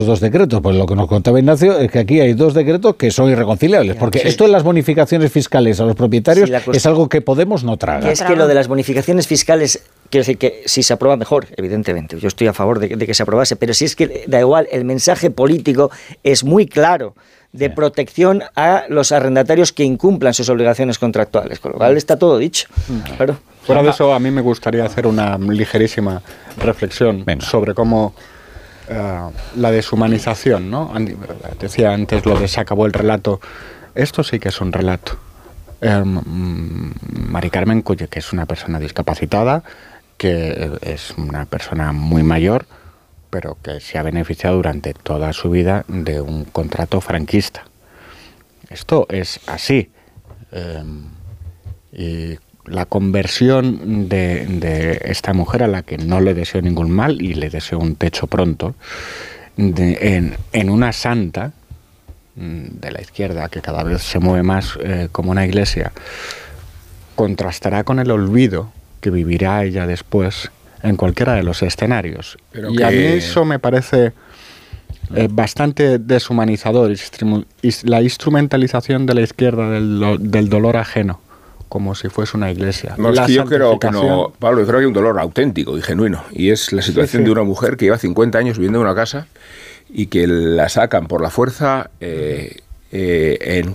dos decretos, pues lo que nos contaba Ignacio es que aquí hay dos decretos que son irreconciliables, porque esto de las bonificaciones fiscales a los propietarios es algo que Podemos no traga. Es que lo de las bonificaciones fiscales, quiero decir que si se aprueba mejor, evidentemente, yo estoy a favor de que se aprobase, pero si es que da igual, el mensaje político es muy claro de protección a los arrendatarios que incumplan sus obligaciones contractuales, con lo cual está todo dicho. Claro. Fuera de eso, a mí me gustaría hacer una ligerísima reflexión sobre cómo la deshumanización, ¿no? Decía antes lo de se acabó el relato. Esto sí que es un relato. Mari Carmen, que es una persona discapacitada, que es una persona muy mayor, pero que se ha beneficiado durante toda su vida de un contrato franquista. Esto es así. Y la conversión de esta mujer, a la que no le deseo ningún mal y le deseo un techo pronto, en una santa de la izquierda, que cada vez se mueve más como una iglesia, contrastará con el olvido que vivirá ella después en cualquiera de los escenarios. Y a mí eso me parece bastante deshumanizador, la instrumentalización de la izquierda del dolor ajeno, como si fuese una iglesia. No, es que yo creo que no, Pablo, yo creo que hay un dolor auténtico y genuino, y es la situación de una mujer que lleva 50 años viviendo en una casa y que la sacan por la fuerza en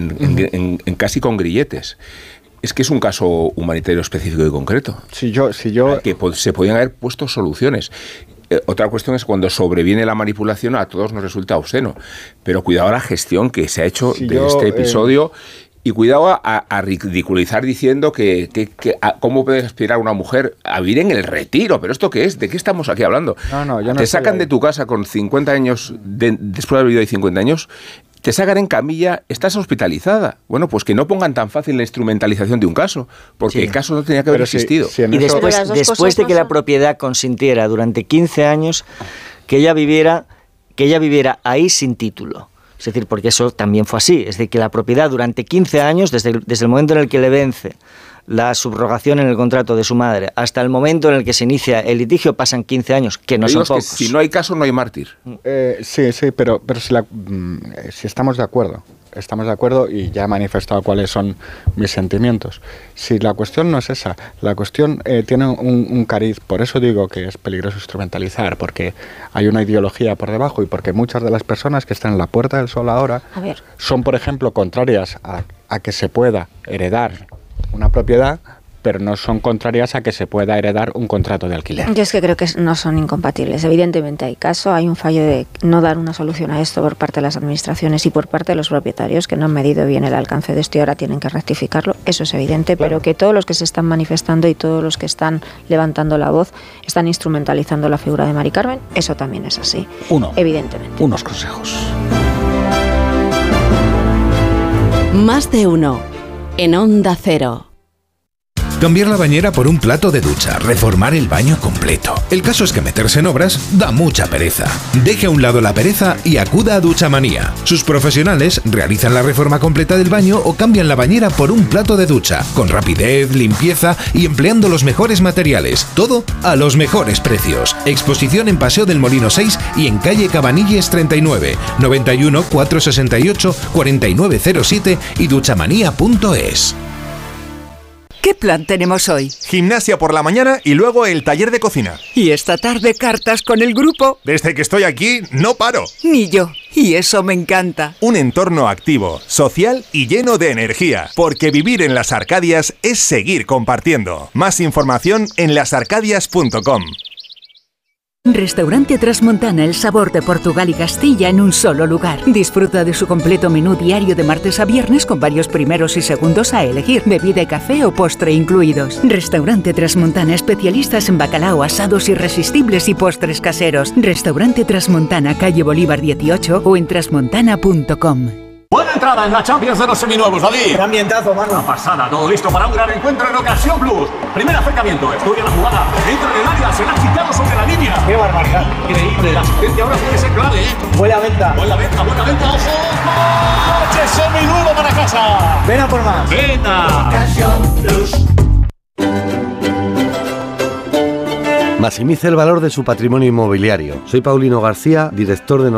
casi con grilletes. Es que es un caso humanitario específico y concreto. Si yo que se podían haber puesto soluciones. Otra cuestión es cuando sobreviene la manipulación, a todos nos resulta obsceno. Pero cuidado a la gestión que se ha hecho este episodio. Y cuidado a ridiculizar diciendo que cómo puede aspirar una mujer a vivir en el retiro. ¿Pero esto qué es? ¿De qué estamos aquí hablando? No, yo no te sacan de tu casa con 50 años, después de haber vivido ahí 50 años, te sacan en camilla, estás hospitalizada. Bueno, pues que no pongan tan fácil la instrumentalización de un caso, porque el caso no tenía que haber existido. Y después de que la propiedad consintiera durante 15 años que ella viviera ahí sin título. Es decir, porque eso también fue así. Es decir, que la propiedad durante 15 años, desde el momento en el que le vence la subrogación en el contrato de su madre hasta el momento en el que se inicia el litigio, pasan 15 años, que no son pocos. Que si no hay caso, no hay mártir. Sí, pero si estamos de acuerdo y ya he manifestado cuáles son mis sentimientos. Si la cuestión no es esa, la cuestión tiene un cariz, por eso digo que es peligroso instrumentalizar, porque hay una ideología por debajo y porque muchas de las personas que están en la Puerta del Sol ahora son, por ejemplo, contrarias a que se pueda heredar una propiedad, pero no son contrarias a que se pueda heredar un contrato de alquiler. Yo es que creo que no son incompatibles. Evidentemente hay un fallo de no dar una solución a esto por parte de las administraciones y por parte de los propietarios, que no han medido bien el alcance de esto y ahora tienen que rectificarlo. Eso es evidente, claro. Pero que todos los que se están manifestando y todos los que están levantando la voz están instrumentalizando la figura de Mari Carmen, eso también es así. Evidentemente. Unos consejos. Más de uno en Onda Cero. Cambiar la bañera por un plato de ducha, reformar el baño completo. El caso es que meterse en obras da mucha pereza. Deje a un lado la pereza y acuda a Duchamanía. Sus profesionales realizan la reforma completa del baño o cambian la bañera por un plato de ducha, con rapidez, limpieza y empleando los mejores materiales. Todo a los mejores precios. Exposición en Paseo del Molino 6 y en calle Cabanilles 39, 91 468 4907 y duchamanía.es. ¿Qué plan tenemos hoy? Gimnasia por la mañana y luego el taller de cocina. ¿Y esta tarde cartas con el grupo? Desde que estoy aquí, no paro. Ni yo. Y eso me encanta. Un entorno activo, social y lleno de energía. Porque vivir en Las Arcadias es seguir compartiendo. Más información en lasarcadias.com. Restaurante Trasmontana, el sabor de Portugal y Castilla en un solo lugar. Disfruta de su completo menú diario de martes a viernes con varios primeros y segundos a elegir, bebida y café o postre incluidos. Restaurante Trasmontana, especialistas en bacalao, asados irresistibles y postres caseros. Restaurante Trasmontana, calle Bolívar 18 o en trasmontana.com. Buena entrada en la Champions de los seminuevos, David. Qué ambientazo, mano. Una pasada, todo listo para un gran encuentro en Ocasión Plus. Primer acercamiento, estudia la jugada, entra en el área, se la ha quitado sobre la línea. Qué barbaridad. Increíble, la asistencia ahora puede ser clave, ¿eh? Buena venta. Buena venta, ojo. ¡Coche seminuevo para casa! Ven a por más. Venga. Ocasión Plus. Maximice el valor de su patrimonio inmobiliario. Soy Paulino García, director de